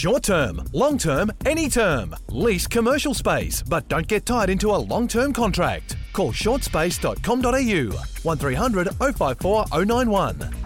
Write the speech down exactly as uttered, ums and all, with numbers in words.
Short term, long term, any term. Lease commercial space, but don't get tied into a long-term contract. Call short space dot com dot a u one three hundred oh five four oh nine one.